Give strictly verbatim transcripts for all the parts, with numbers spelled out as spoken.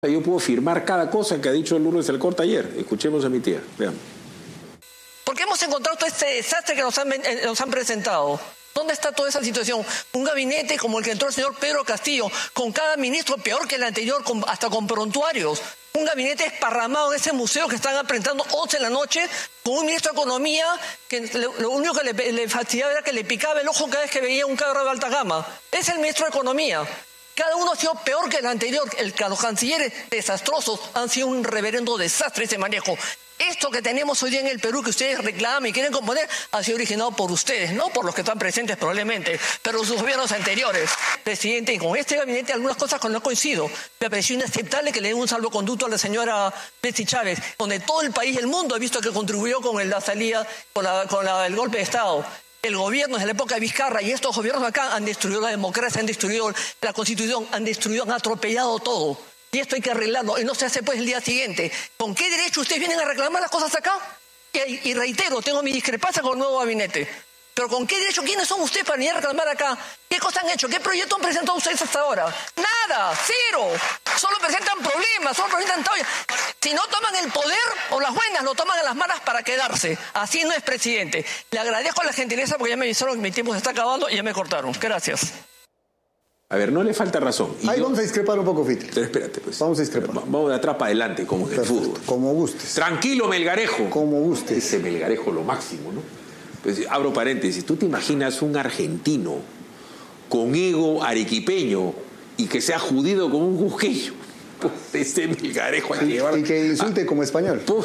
Yo puedo firmar cada cosa que ha dicho Lourdes Alcorta ayer. Escuchemos a mi tía, veamos. Porque hemos encontrado todo este desastre que nos han, eh, nos han presentado. ¿Dónde está toda esa situación? Un gabinete como el que entró el señor Pedro Castillo, con cada ministro peor que el anterior, con, hasta con prontuarios. Un gabinete esparramado en ese museo que están presentando once en la noche, con un ministro de Economía que lo, lo único que le, le fastidiaba era que le picaba el ojo cada vez que veía un carro de alta gama. Es el ministro de Economía. Cada uno ha sido peor que el anterior. El, los cancilleres desastrosos han sido un reverendo desastre ese manejo. Esto que tenemos hoy día en el Perú, que ustedes reclaman y quieren componer, ha sido originado por ustedes, no por los que están presentes probablemente, pero sus gobiernos anteriores. Presidente, y con este gabinete algunas cosas con no coincido. Me pareció inaceptable que le den un salvoconducto a la señora Betsy Chávez, donde todo el país, el mundo ha visto que contribuyó con la salida, con, la, con la, el golpe de Estado. El gobierno desde la época de Vizcarra y estos gobiernos acá han destruido la democracia, han destruido la Constitución, han destruido, han atropellado todo. Y esto hay que arreglarlo, y no se hace pues el día siguiente. ¿Con qué derecho ustedes vienen a reclamar las cosas acá? Y, y reitero, tengo mi discrepancia con el nuevo gabinete. Pero ¿con qué derecho? ¿Quiénes son ustedes para venir a reclamar acá? ¿Qué cosas han hecho? ¿Qué proyecto han presentado ustedes hasta ahora? Nada, cero. Solo presentan problemas, solo presentan tallas. Si no toman el poder o las buenas, lo toman a las malas para quedarse. Así no es, presidente. Le agradezco la gentileza porque ya me avisaron que mi tiempo se está acabando y ya me cortaron. Gracias. A ver, no le falta razón. Y Ahí yo... vamos a discrepar un poco, Fitri. Pero espérate, pues. Vamos a discrepar. Vamos de atrás para adelante, como en el fútbol. Como gustes. Tranquilo, Melgarejo. Como gustes. Ese Melgarejo lo máximo, ¿no? Pues abro paréntesis. ¿Tú te imaginas un argentino con ego arequipeño y que sea judío como un cusqueño? Pues ese Melgarejo hay que llevar... Y que insulte ah, como español. Pues,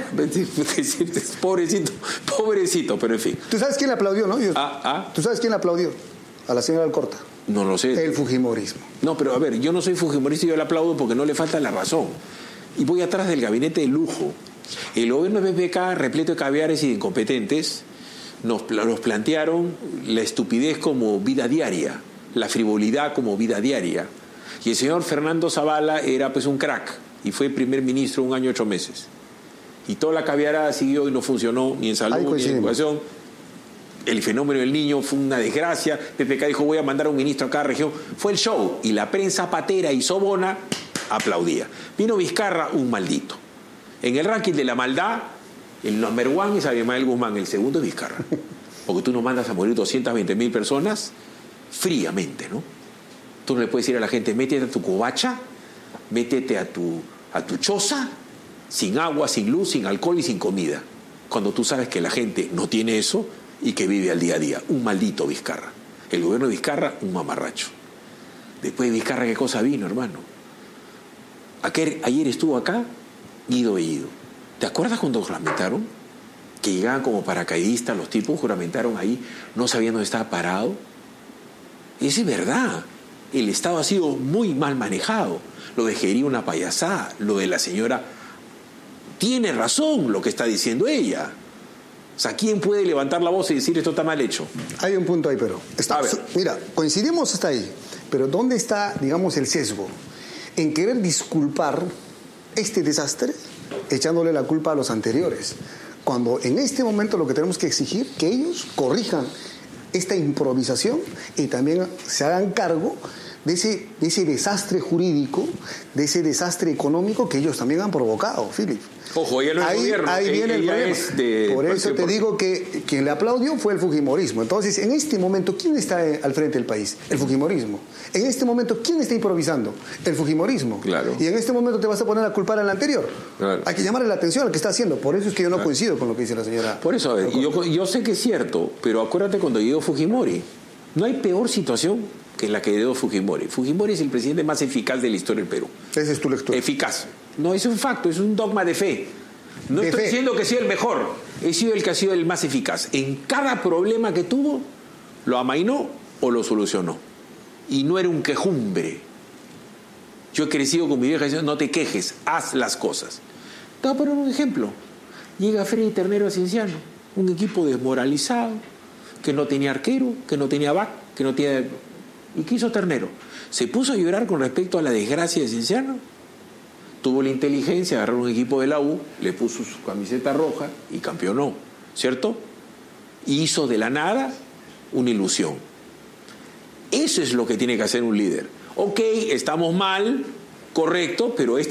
pobrecito, pobrecito, pero en fin. ¿Tú sabes quién le aplaudió, no? Yo... Ah, ah. ¿Tú sabes quién le aplaudió? A la señora Alcorta. No lo sé. El fujimorismo. No, pero a ver, yo no soy fujimorista y yo le aplaudo porque no le falta la razón. Y voy atrás del gabinete de lujo. El gobierno de P P K, repleto de caviares y de incompetentes, nos, nos plantearon la estupidez como vida diaria, la frivolidad como vida diaria. Y el señor Fernando Zavala era pues un crack y fue primer ministro un año ocho meses. Y toda la caviarada siguió y no funcionó ni en salud ni en educación. El fenómeno del niño fue una desgracia. P P K dijo, voy a mandar a un ministro a cada región. Fue el show. Y la prensa patera y sobona aplaudía. Vino Vizcarra, un maldito. En el ranking de la maldad, el number one es Abimael Guzmán, el segundo es Vizcarra. Porque tú no mandas a morir doscientas veinte mil personas fríamente, ¿no? Tú no le puedes decir a la gente, métete a tu covacha, métete a tu, a tu choza, sin agua, sin luz, sin alcohol y sin comida. Cuando tú sabes que la gente no tiene eso y que vive al día a día. Un maldito Vizcarra. El gobierno de Vizcarra, un mamarracho. Después de Vizcarra, ¿qué cosa vino, hermano? Ayer, ayer estuvo acá Guido Bellido. ¿Te acuerdas cuando juramentaron? Que llegaban como paracaidistas los tipos, juramentaron ahí, no sabían dónde estaba parado. Eso es verdad. El Estado ha sido muy mal manejado. Lo de Gerí una payasada. Lo de la señora... Tiene razón lo que está diciendo ella. O sea, ¿quién puede levantar la voz y decir esto está mal hecho? Hay un punto ahí, pero... Está, mira, coincidimos hasta ahí. Pero ¿dónde está, digamos, el sesgo? En querer disculpar este desastre echándole la culpa a los anteriores. Cuando en este momento lo que tenemos que exigir que ellos corrijan esta improvisación y también se hagan cargo de ese, de ese desastre jurídico, de ese desastre económico que ellos también han provocado, Philip. Ojo, ella no es ahí, gobierno. Ahí viene el problema. De... Por eso te por... digo que quien le aplaudió fue el fujimorismo. Entonces, en este momento, ¿quién está al frente del país? El fujimorismo. En este momento, ¿quién está improvisando? El fujimorismo. Claro. Y en este momento te vas a poner a culpar al anterior. Claro. Hay que llamarle la atención al que está haciendo. Por eso es que yo no claro. coincido con lo que dice la señora. Por eso, a ver, yo, yo sé que es cierto, pero acuérdate cuando llegó Fujimori. No hay peor situación que la que dio Fujimori. Fujimori es el presidente más eficaz de la historia del Perú. Esa es tu lectura. Eficaz. No, es un facto, es un dogma de fe. No de estoy fe. diciendo que sea el mejor, he sido el que ha sido el más eficaz. En cada problema que tuvo, lo amainó o lo solucionó. Y no era un quejumbre. Yo he crecido con mi vieja diciendo, no te quejes, haz las cosas. Te voy a poner un ejemplo. Llega Freddy Ternero a Cienciano, un equipo desmoralizado, que no tenía arquero, que no tenía back, que no tenía... ¿Y qué hizo Ternero? Se puso a llorar con respecto a la desgracia de Cienciano. Tuvo la inteligencia de agarrar un equipo de la U, le puso su camiseta roja y campeonó, ¿cierto? Y hizo de la nada una ilusión. Eso es lo que tiene que hacer un líder. Ok, estamos mal, correcto, pero esta